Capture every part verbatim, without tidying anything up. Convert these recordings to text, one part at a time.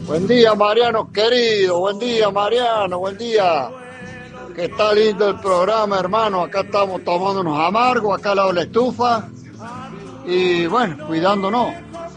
Buen día, Mariano querido, buen día, Mariano, buen día. Que está lindo el programa, hermano. Acá estamos tomando unos amargos, acá al lado de la estufa. Y bueno, cuidándonos.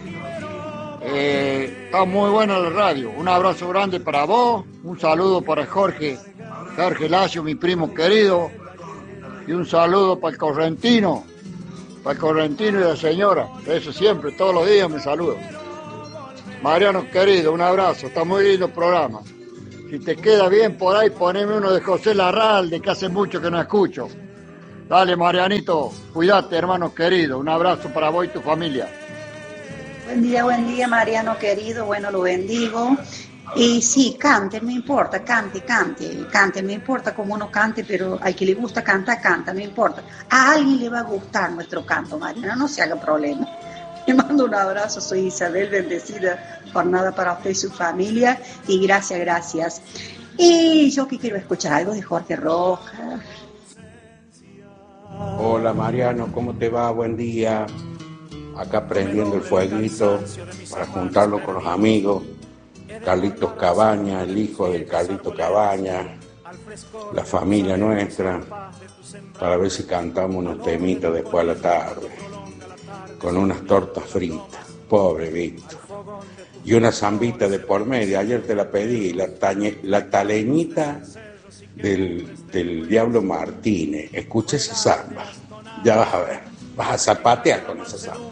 Eh, está muy buena la radio. Un abrazo grande para vos, un saludo para Jorge, Jorge Lacio, mi primo querido. Y un saludo para el correntino, para el correntino y la señora. Eso siempre, todos los días me saludo. Mariano querido, un abrazo, está muy lindo el programa. Si te queda bien por ahí, poneme uno de José Larralde, que hace mucho que no escucho. Dale, Marianito, cuídate, hermano querido. Un abrazo para vos y tu familia. Buen día, buen día, Mariano querido. Bueno, lo bendigo. Y sí, cante, no importa, cante, cante, cante, no importa cómo uno cante, pero al que le gusta cantar, canta, no importa. A alguien le va a gustar nuestro canto, Mariano, no se haga problema. Le mando un abrazo, soy Isabel, bendecida jornada para usted y su familia, y gracias, gracias. Y yo que quiero escuchar algo de Jorge Rojas. Hola Mariano, ¿cómo te va? Buen día. Acá prendiendo el fueguito para juntarlo con los amigos. Carlitos Cabaña, el hijo del Carlito Cabaña, la familia nuestra, para ver si cantamos unos temitas después a la tarde, con unas tortas fritas, pobre Víctor, y una zambita de por medio. Ayer te la pedí, la, tañe, la taleñita del, del Diablo Martínez. Escucha esa zamba, ya vas a ver, vas a zapatear con esa zamba.